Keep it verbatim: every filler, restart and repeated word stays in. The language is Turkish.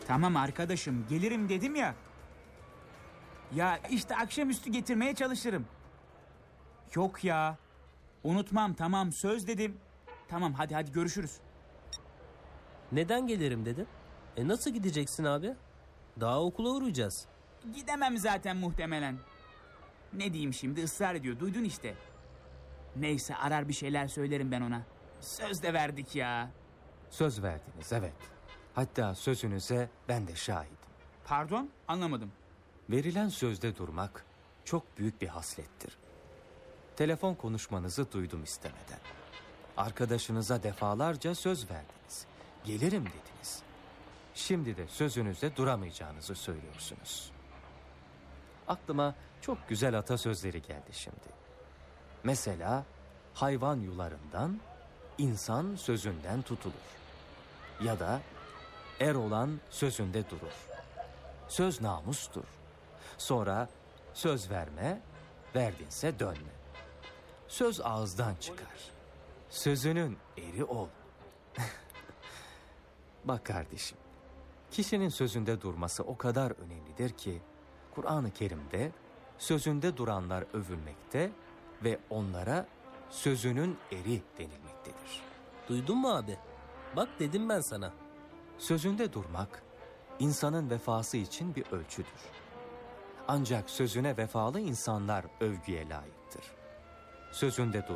Tamam arkadaşım, gelirim dedim ya. Ya işte akşamüstü getirmeye çalışırım. Yok ya. Unutmam, tamam, söz dedim. Tamam, hadi hadi görüşürüz. Neden gelirim dedin? E nasıl gideceksin abi? Daha okula uğrayacağız. Gidemem zaten muhtemelen. Ne diyeyim şimdi, ısrar ediyor, duydun işte. Neyse, arar bir şeyler söylerim ben ona. Söz de verdik ya. Söz verdiniz, evet. Hatta sözünüze ben de şahidim. Pardon, anlamadım. Verilen sözde durmak çok büyük bir haslettir. Telefon konuşmanızı duydum istemeden. Arkadaşınıza defalarca söz verdiniz. Gelirim dediniz. Şimdi de sözünüzde duramayacağınızı söylüyorsunuz. Aklıma çok güzel atasözleri geldi şimdi. Mesela hayvan yularından, insan sözünden tutulur. Ya da er olan sözünde durur. Söz namustur. Sonra söz verme, verdinse dönme. Söz ağızdan çıkar. Sözünün eri ol. Bak kardeşim, kişinin sözünde durması o kadar önemlidir ki, Kur'an-ı Kerim'de sözünde duranlar övülmekte ve onlara sözünün eri denilmektedir. Duydun mu abi? Bak dedim ben sana. Sözünde durmak, insanın vefası için bir ölçüdür. Ancak sözüne vefalı insanlar övgüye layıktır. Sözünde durmak